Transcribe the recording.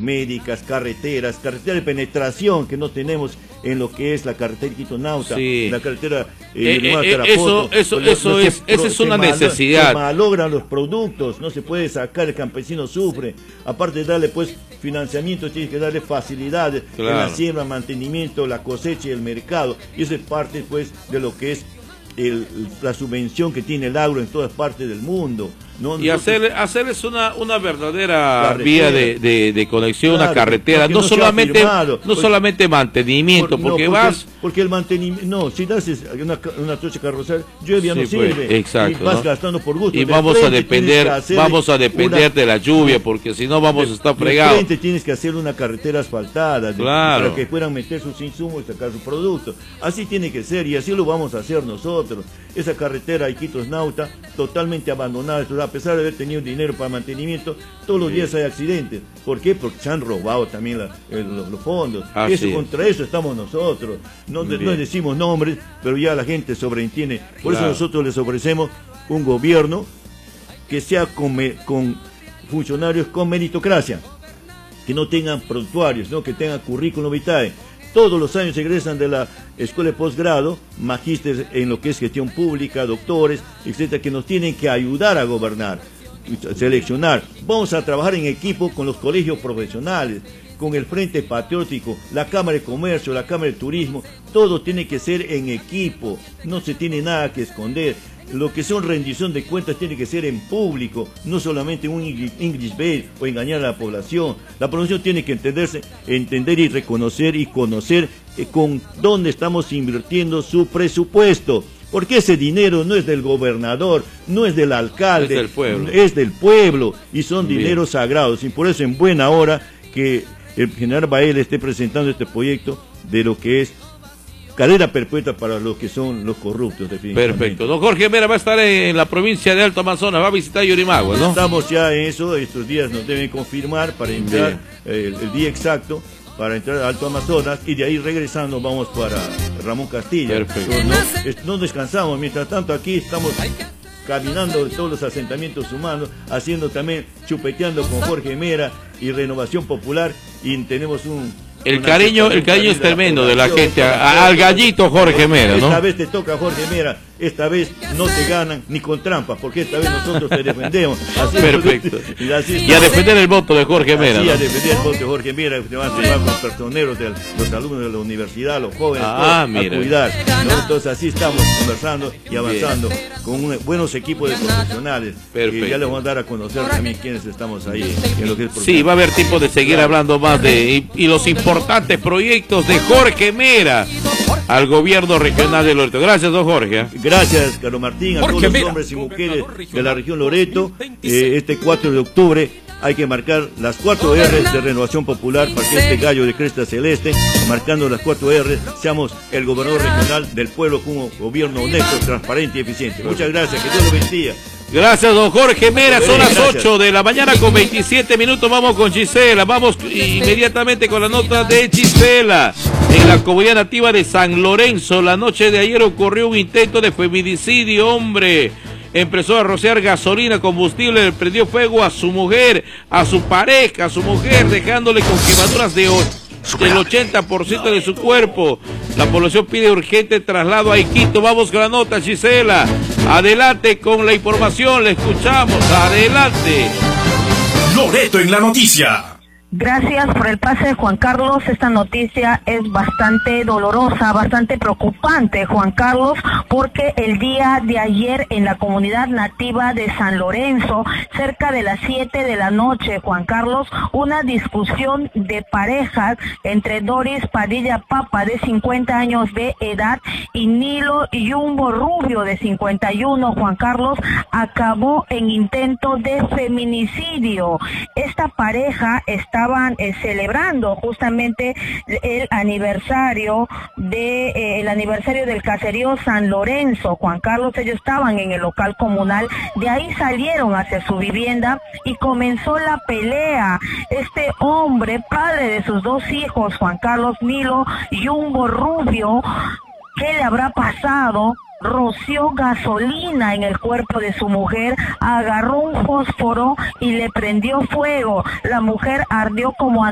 médicas, carreteras de penetración que no tenemos en lo que es la carretera Quito-Nauta, sí. la carretera eso es una necesidad. Se malogran los productos, no se puede sacar, el campesino sufre. Aparte de darle pues financiamiento, tienes que darle facilidades en la siembra, mantenimiento, la cosecha y el mercado. Y eso es parte pues de lo que es la subvención que tiene el agro en todas partes del mundo. ¿No? Y hacerles una verdadera vía de conexión, una carretera, no solamente mantenimiento, porque el mantenimiento, no, si das una trocha carrocería, lluvia no sirve, pues, exacto, y vas gastando por gusto. Y vamos a depender de la lluvia, porque si no vamos a estar fregados. De frente tienes que hacer una carretera asfaltada, para que puedan meter sus insumos y sacar su producto. Así tiene que ser, y así lo vamos a hacer nosotros. Esa carretera Iquitos-Nauta, totalmente abandonada, a pesar de haber tenido dinero para mantenimiento, todos los días hay accidentes. ¿Por qué? Porque se han robado también los fondos. Contra eso estamos nosotros. No decimos nombres, pero ya la gente sobreentiende. Por eso nosotros les ofrecemos un gobierno que sea con funcionarios con meritocracia, que no tengan prontuarios, ¿no? Que tengan currículum vitae. Todos los años egresan de la escuela de posgrado, magísteres en lo que es gestión pública, doctores, etcétera, que nos tienen que ayudar a gobernar, seleccionar. Vamos a trabajar en equipo con los colegios profesionales, con el Frente Patriótico, la Cámara de Comercio, la Cámara de Turismo. Todo tiene que ser en equipo, no se tiene nada que esconder. Lo que son rendición de cuentas tiene que ser en público, no solamente un English bait o engañar a la población. La población tiene que entender y reconocer y conocer con dónde estamos invirtiendo su presupuesto. Porque ese dinero no es del gobernador, no es del alcalde, es del pueblo y son dineros sagrados. Y por eso en buena hora que el general Bael esté presentando este proyecto de lo que es cadena perpetua para los que son los corruptos, definitivamente. Perfecto. Don Jorge Mera va a estar en la provincia de Alto Amazonas, va a visitar Yurimaguas, ¿no? Estamos ya en eso, estos días nos deben confirmar para entrar el día exacto, para entrar a Alto Amazonas, y de ahí regresando vamos para Ramón Castilla. Perfecto. No descansamos, mientras tanto aquí estamos caminando todos los asentamientos humanos, haciendo también, chupeteando con Jorge Mera y Renovación Popular, y tenemos el cariño es tremendo de la gente, al gallito Jorge Mera, ¿no? Esta vez te toca Jorge Mera, esta vez no te ganan ni con trampas, porque esta vez nosotros te defendemos. Así perfecto. Y a defender el voto de Jorge Mera. Sí, ¿no? A defender el voto de Jorge Mera, te van a llevar con los personeros, los alumnos de la universidad, los jóvenes, a cuidar, ¿no? Entonces así estamos conversando y avanzando con buenos equipos de profesionales. Perfecto. Y ya les vamos a dar a conocer también quiénes estamos ahí. En lo que es sí, va a haber tiempo de seguir hablando más y los importantes proyectos de Jorge Mera al gobierno regional de Loreto. Gracias, don Jorge. Gracias, Carlos Martín, a todos los hombres y mujeres de la región Loreto. Este 4 de octubre hay que marcar las 4 R's de Renovación Popular para que este gallo de cresta celeste, marcando las 4 R's, seamos el gobernador regional del pueblo con un gobierno honesto, transparente y eficiente. Muchas gracias, que Dios lo bendiga. Gracias, don Jorge Mera. Son las 8 de la mañana con 27 minutos. Vamos con Gisela. Vamos inmediatamente con la nota de Gisela. En la comunidad nativa de San Lorenzo, la noche de ayer ocurrió un intento de feminicidio. Hombre empezó a rociar gasolina, combustible, le prendió fuego a su mujer, a su pareja, a su mujer, dejándole con quemaduras del 80% de su cuerpo. La población pide urgente traslado a Iquito. Vamos con la nota, Gisela. Adelante con la información, le escuchamos. Adelante. Loreto en la noticia. Gracias por el pase, Juan Carlos. Esta noticia es bastante dolorosa, bastante preocupante, Juan Carlos, porque el día de ayer en la comunidad nativa de San Lorenzo, cerca de las 7 de la noche, Juan Carlos, una discusión de parejas entre Doris Padilla Papa, de 50 años de edad, y Nilo Yumbo Rubio, de 51, Juan Carlos, acabó en intento de feminicidio. Esta pareja estaban celebrando justamente el aniversario del caserío San Lorenzo, Juan Carlos. Ellos estaban en el local comunal, de ahí salieron hacia su vivienda y comenzó la pelea. Este hombre, padre de sus 2 hijos, Juan Carlos, Nilo Yumbo Rubio, ¿qué le habrá pasado? Roció gasolina en el cuerpo de su mujer, agarró un fósforo y le prendió fuego. La mujer ardió como